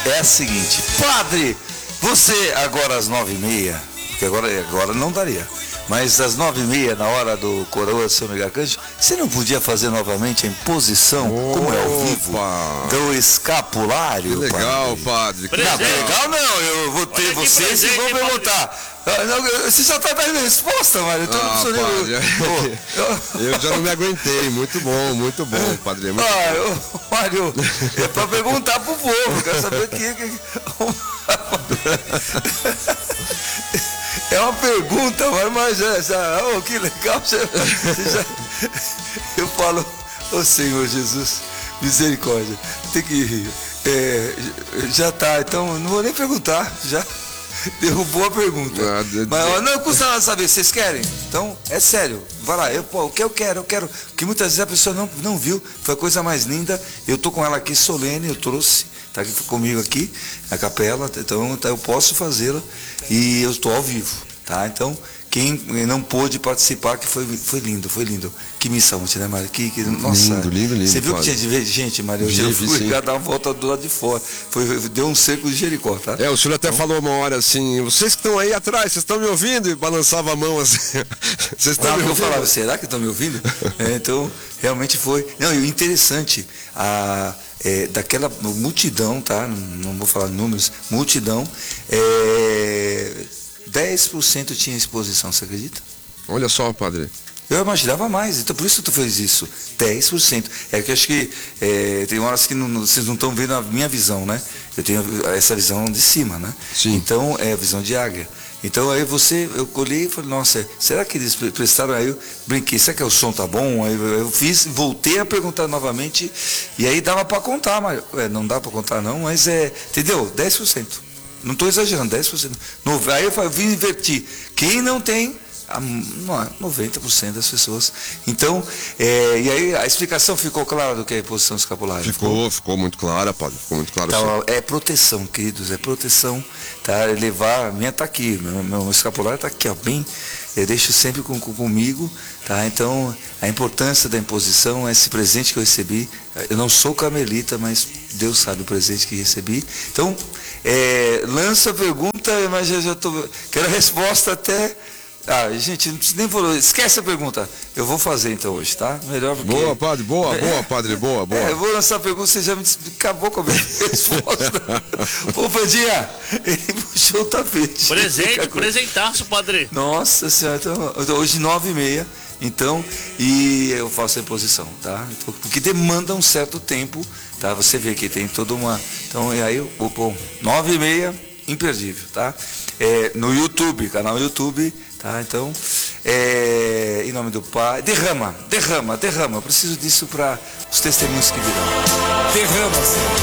é a seguinte: padre, você agora às 9h30, porque agora não daria, mas às 9h30, na hora do coroa de São Miguel Arcanjo, você não podia fazer novamente a imposição, como é ao vivo, do escapulário? Que legal, padre. Não, legal não, eu vou ter vocês e vou perguntar. Você já está dando resposta, Mário. Eu já não me aguentei. Muito bom, padre. Mário, é para perguntar pro povo. Quero saber que é uma pergunta, mas que legal. Eu falo, Senhor Jesus, misericórdia. Tem que já tá. Então não vou nem perguntar. Já derrubou a pergunta. Mas não custa nada saber, vocês querem? Então, é sério, vai lá, o que eu quero, porque muitas vezes a pessoa não viu, foi a coisa mais linda. Eu tô com ela aqui solene, eu trouxe, tá aqui comigo aqui, na capela, então eu posso fazê-la e eu estou ao vivo, tá? Então, quem não pôde participar, que foi lindo. Que missão, né, Mário? Nossa, lindo. Você viu que tinha de ver gente, Mário? Eu fui dar uma volta do lado de fora. Deu um cerco de Jericó, tá? O senhor até falou uma hora assim: vocês que estão aí atrás, vocês estão me ouvindo? E balançava a mão assim. Vocês estão me ouvindo? Eu falava, será que estão me ouvindo? Então, realmente foi. Não, e o interessante, daquela multidão, tá? Não vou falar números, multidão, 10% tinha exposição, você acredita? Olha só, padre. Eu imaginava mais, então por isso tu fez isso. 10%. É que eu acho que tem horas que vocês não estão vendo a minha visão, né? Eu tenho essa visão de cima, né? Sim. Então é a visão de águia. Então aí eu olhei e falei, nossa, será que eles prestaram? Aí eu brinquei, será que o som tá bom? Aí eu voltei a perguntar novamente, e aí dava para contar, mas não dá para contar não, mas entendeu? 10%. Não estou exagerando, 10%. Aí eu vim invertir. Quem não tem, 90% das pessoas. Então, e aí a explicação ficou clara do que é a posição escapular? Ficou muito clara, padre. Ficou muito claro. Então, é proteção, queridos, é proteção. Tá? Levar, a minha está aqui, meu escapular está aqui, ó, bem. Eu deixo sempre comigo, tá? Então, a importância da imposição é esse presente que eu recebi. Eu não sou carmelita, mas Deus sabe o presente que recebi. Então, lança a pergunta, mas quero a resposta até. Gente, não precisa nem falar, esquece a pergunta. Eu vou fazer então hoje, tá? Melhor porque... Boa, padre, boa, padre, boa. Eu vou lançar a pergunta, você já me acabou com a minha resposta. Pô, Pandinha, ele puxou o tapete. Presentaço, padre. Nossa Senhora, então hoje 9h30, então, e eu faço a imposição, tá? Então, porque demanda um certo tempo, tá? Você vê que tem toda uma... Então, e aí, 9h30, imperdível, tá? No YouTube, canal YouTube, tá? Então, em nome do Pai, derrama, eu preciso disso para os testemunhos que virão. Derrama, Senhor.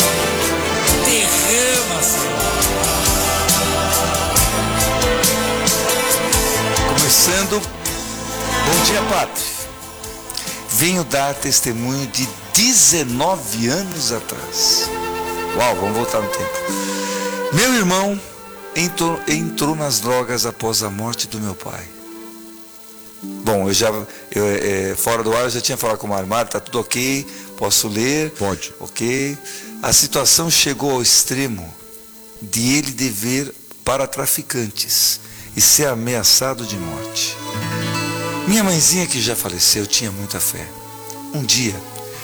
Começando, bom dia, Padre. Venho dar testemunho de 19 anos atrás. Uau, vamos voltar no tempo. Meu irmão entrou nas drogas após a morte do meu pai. Bom, fora do ar eu já tinha falado com o Mário, tá tudo ok, posso ler? Pode. Ok. A situação chegou ao extremo de ele dever para traficantes e ser ameaçado de morte. Minha mãezinha, que já faleceu, tinha muita fé. Um dia,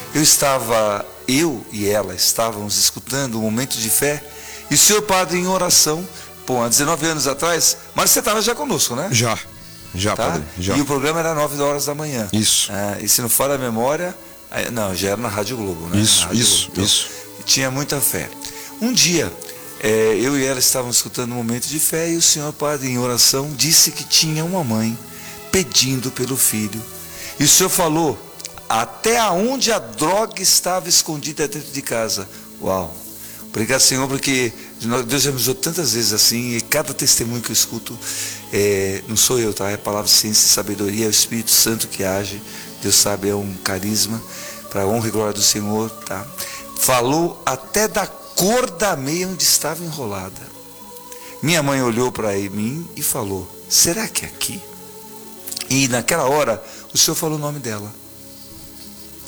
eu e ela estávamos escutando um momento de fé, e o senhor padre em oração, há 19 anos atrás, mas você estava já conosco, né? Já, tá? Padre, já. E o programa era 9 horas da manhã. Isso. E se não for a memória, já era na Rádio Globo, né? Isso. Tinha muita fé. Um dia, eu e ela estávamos escutando um momento de fé, e o senhor padre em oração disse que tinha uma mãe pedindo pelo filho. E o senhor falou até aonde a droga estava escondida dentro de casa. Uau! Obrigado, Senhor, porque Deus já me usou tantas vezes assim, e cada testemunho que eu escuto, não sou eu, tá? É a palavra de ciência e sabedoria, é o Espírito Santo que age. Deus sabe, é um carisma para a honra e glória do Senhor, tá? Falou até da cor da meia onde estava enrolada. Minha mãe olhou para mim e falou: será que é aqui? E naquela hora o Senhor falou o nome dela.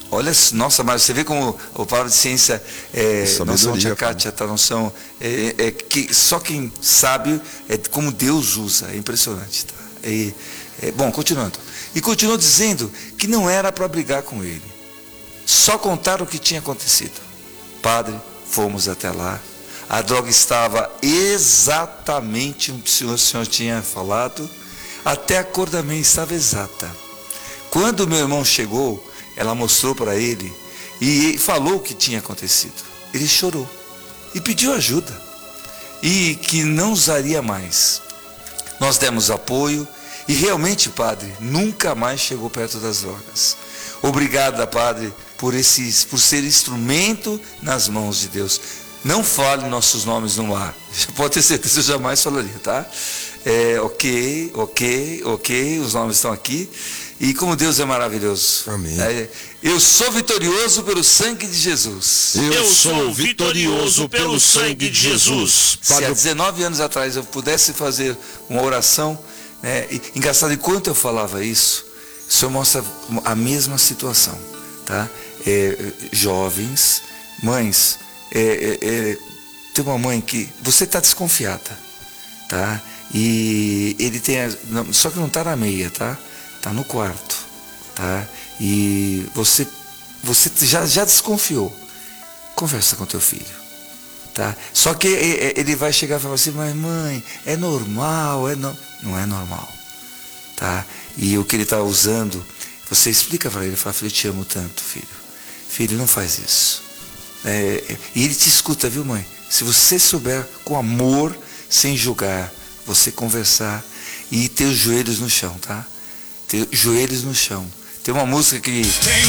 Olha, nossa, mas você vê como o palavra de ciência, noção de Kátia, tá noção, que só quem sabe como Deus usa, é impressionante, tá? Bom, continuando. E continuou dizendo que não era para brigar com ele, só contar o que tinha acontecido. Padre, fomos até lá, a droga estava exatamente o que o senhor tinha falado, até a cor da meia estava exata. Quando o meu irmão chegou, ela mostrou para ele e falou o que tinha acontecido. Ele chorou e pediu ajuda e que não usaria mais. Nós demos apoio e realmente, padre, nunca mais chegou perto das drogas. Obrigado, padre, por ser instrumento nas mãos de Deus. Não fale nossos nomes no ar. Pode ter certeza, eu jamais falaria, tá? Ok, os nomes estão aqui. E como Deus é maravilhoso. Amém. Eu sou vitorioso pelo sangue de Jesus. Eu sou vitorioso pelo sangue de Jesus. Se há 19 anos atrás eu pudesse fazer uma oração, né, engraçado, enquanto eu falava isso, o Senhor mostra a mesma situação, tá? Jovens, mães, tem uma mãe que você está desconfiada, tá? E ele tem, só que não está na meia, tá? Está no quarto, tá? E você já desconfiou. Conversa com teu filho, tá? Só que ele vai chegar e falar assim, mas mãe, é normal, não é normal, tá? E o que ele está usando, você explica para ele, fala, filho, eu te amo tanto, filho. Filho, não faz isso. E ele te escuta, viu, mãe? Se você souber com amor, sem julgar, você conversar e ter os joelhos no chão, tá? Ter joelhos no chão. Tem uma música que